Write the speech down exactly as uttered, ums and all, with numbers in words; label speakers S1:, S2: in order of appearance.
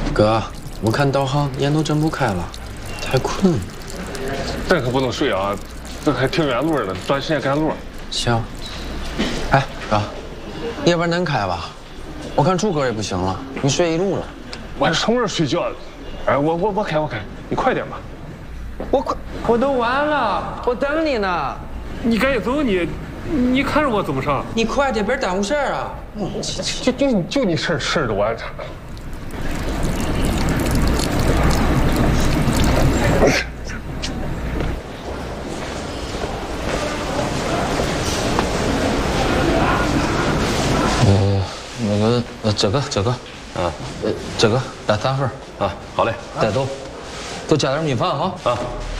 S1: 哥，我看导航眼都睁不开了，太困了。
S2: 这可不能睡啊，这还挺远路的，抓紧时间赶路。
S1: 行。哎，哥，夜班能开吧？我看柱哥也不行了，你睡一路了。
S2: 我什么时候睡觉了？哎，我我我开我开，你快点吧。
S1: 我快，我都完了，我等你呢。
S2: 你赶紧走你，你看着我怎么上？
S1: 你快点，别耽误事儿啊！
S2: 嗯，就就就你事儿事儿都完成。
S1: 呃，那个，呃，这个这个，
S3: 啊，
S1: 呃，这个带三份
S3: 啊，好嘞，
S1: 再都，都加点米饭哈。
S3: 啊。